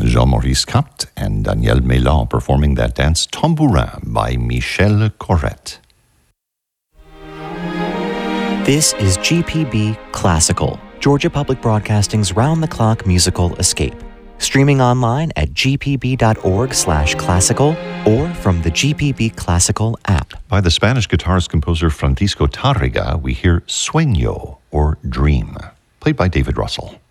Jean-Maurice Kapt and Daniel Mélan performing that dance Tambourin by Michel Corrette. This is GPB Classical, Georgia Public Broadcasting's round-the-clock musical escape. Streaming online at gpb.org/classical or from the GPB Classical app. By the Spanish guitarist composer Francisco Tárrega, we hear Sueño, or Dream, played by David Russell.